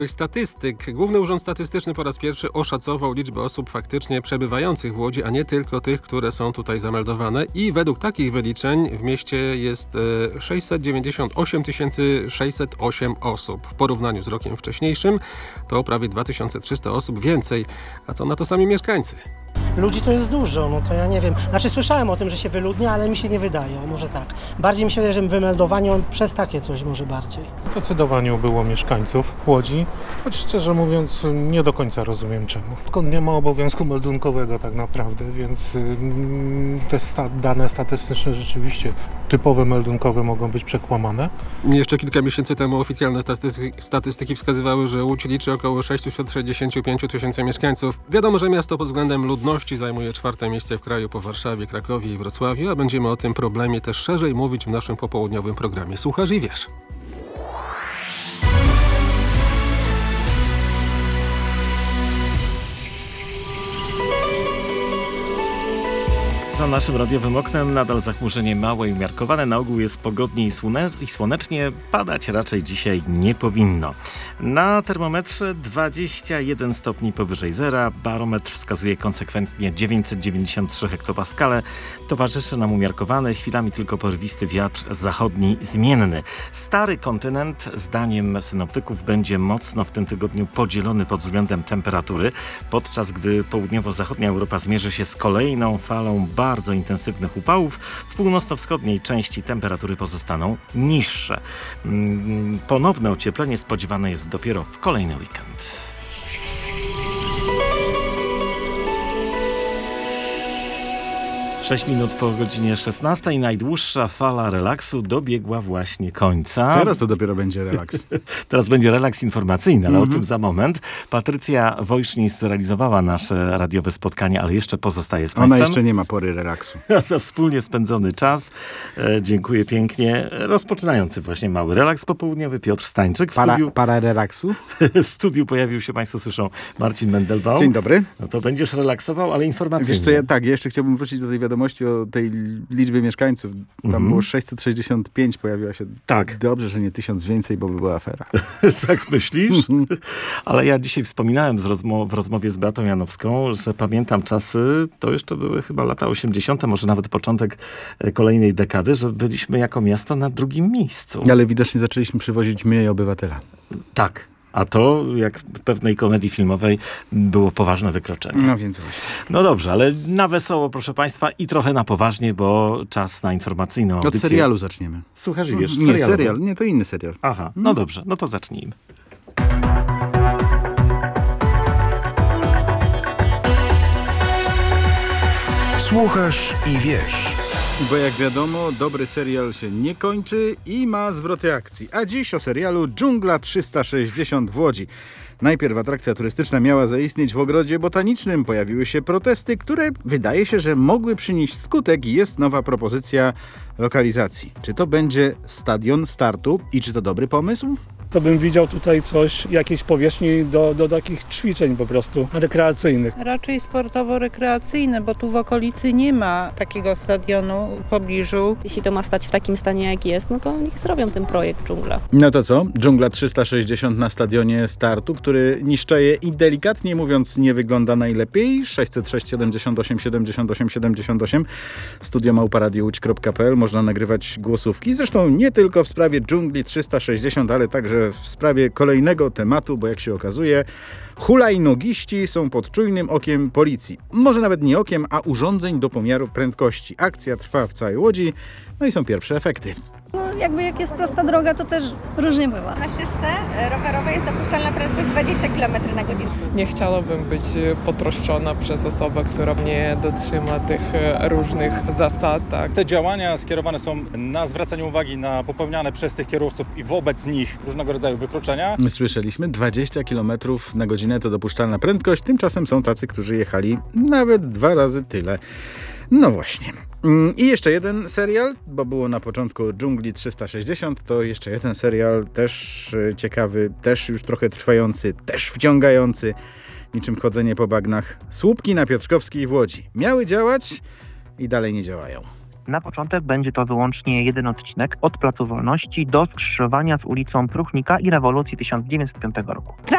Statystyk. Główny Urząd Statystyczny po raz pierwszy oszacował liczbę osób faktycznie przebywających w Łodzi, a nie tylko tych, które są tutaj zameldowane. I według takich wyliczeń w mieście jest 698 608 osób. W porównaniu z rokiem wcześniejszym to prawie 2300 osób więcej. A co na to sami mieszkańcy? Ludzi to jest dużo, no to ja nie wiem. Znaczy słyszałem o tym, że się wyludnia, ale mi się nie wydaje, może tak. Bardziej mi się wydaje, że wymeldowanie przez takie coś może bardziej. Zdecydowanie było mieszkańców Łodzi, choć szczerze mówiąc nie do końca rozumiem czemu. Skąd nie ma obowiązku meldunkowego tak naprawdę, więc te dane statystyczne rzeczywiście typowe meldunkowe mogą być przekłamane. Jeszcze kilka miesięcy temu oficjalne statystyki wskazywały, że Łódź liczy około 665 000 mieszkańców. Wiadomo, że miasto pod względem ludności zajmuje 4. miejsce w kraju po Warszawie, Krakowie i Wrocławiu, a będziemy o tym problemie też szerzej mówić w naszym popołudniowym programie Słuchasz i wiesz. Za naszym radiowym oknem nadal zachmurzenie małe i umiarkowane. Na ogół jest pogodnie i słonecznie. Padać raczej dzisiaj nie powinno. Na termometrze 21 stopni powyżej zera. Barometr wskazuje konsekwentnie 993 hektopaskale. Towarzyszy nam umiarkowany, chwilami tylko porwisty wiatr zachodni zmienny. Stary kontynent, zdaniem synoptyków, będzie mocno w tym tygodniu podzielony pod względem temperatury, podczas gdy południowo-zachodnia Europa zmierzy się z kolejną falą bardzo intensywnych upałów. W północno-wschodniej części temperatury pozostaną niższe. Ponowne ocieplenie spodziewane jest dopiero w kolejny weekend. Sześć minut po godzinie 16. Najdłuższa fala relaksu dobiegła właśnie końca. Teraz to dopiero będzie relaks. Teraz będzie relaks informacyjny, ale o tym za moment. Patrycja Wojsznis zrealizowała nasze radiowe spotkanie, ale jeszcze pozostaje z Państwem. Ona jeszcze nie ma pory relaksu. Za wspólnie spędzony czas. Dziękuję pięknie. Rozpoczynający właśnie mały relaks popołudniowy Piotr Stańczyk. Para relaksu? W studiu pojawił się, Państwo słyszą, Marcin Mendelbaum. Dzień dobry. No to będziesz relaksował, ale informacyjnie. Wiesz co, ja jeszcze chciałbym wrócić do tej wiadomości o tej liczbie mieszkańców. Tam było 665, pojawiła się. Tak. Dobrze, że nie 1000 więcej, bo by była afera. Tak myślisz? Ale ja dzisiaj wspominałem w rozmowie z Beatą Janowską, że pamiętam czasy, to jeszcze były chyba lata 80., może nawet początek kolejnej dekady, że byliśmy jako miasto na drugim miejscu. Ale widocznie zaczęliśmy przywozić mniej obywatela. Tak. A to, jak w pewnej komedii filmowej, było poważne wykroczenie. No więc właśnie. No dobrze, ale na wesoło, proszę Państwa, i trochę na poważnie, bo czas na informacyjną audycję. Od serialu zaczniemy. Słuchasz i wiesz, Nie, serial. Nie, to inny serial. Aha, no dobrze, no to zacznijmy. Słuchasz i wiesz. Bo jak wiadomo, dobry serial się nie kończy i ma zwroty akcji. A dziś o serialu Dżungla 360 w Łodzi. Najpierw atrakcja turystyczna miała zaistnieć w ogrodzie botanicznym. Pojawiły się protesty, które wydaje się, że mogły przynieść skutek i jest nowa propozycja lokalizacji. Czy to będzie stadion startu i czy to dobry pomysł? To bym widział tutaj coś, jakieś powierzchni do takich ćwiczeń po prostu rekreacyjnych. Raczej sportowo-rekreacyjne, bo tu w okolicy nie ma takiego stadionu w pobliżu. Jeśli to ma stać w takim stanie, jak jest, no to niech zrobią ten projekt Dżungla. No to co? Dżungla 360 na stadionie startu, który niszczeje i delikatnie mówiąc nie wygląda najlepiej. 606 78 78 78 studio@radiołódź.pl. Można nagrywać głosówki. Zresztą nie tylko w sprawie Dżungli 360, ale także w sprawie kolejnego tematu, bo jak się okazuje, hulajnogiści są pod czujnym okiem policji. Może nawet nie okiem, a urządzeń do pomiaru prędkości. Akcja trwa w całej Łodzi, no i są pierwsze efekty. No jakby jak jest prosta droga, to też różnie bywa. Na ścieżce rowerowej jest dopuszczalna prędkość 20 km na godzinę. Nie chciałabym być potroszczona przez osobę, która nie dotrzyma tych różnych zasad. Tak. Te działania skierowane są na zwracanie uwagi na popełniane przez tych kierowców i wobec nich różnego rodzaju wykroczenia. Słyszeliśmy, 20 km na godzinę to dopuszczalna prędkość. Tymczasem są tacy, którzy jechali nawet 2 razy tyle. No właśnie. I jeszcze jeden serial, bo było na początku Dżungli 360, to jeszcze jeden serial też ciekawy, też już trochę trwający, też wciągający, niczym chodzenie po bagnach. Słupki na Piotrkowskiej w Łodzi. Miały działać i dalej nie działają. Na początek będzie to wyłącznie jeden odcinek od Placu Wolności do skrzyżowania z ulicą Pruchnika i Rewolucji 1905 roku.